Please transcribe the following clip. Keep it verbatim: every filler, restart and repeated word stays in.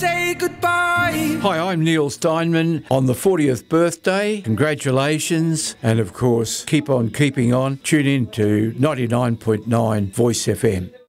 say goodbye. Hi, I'm Neil Steinman on the fortieth birthday. Congratulations. And of course, keep on keeping on. Tune in to ninety-nine point nine Voice F M.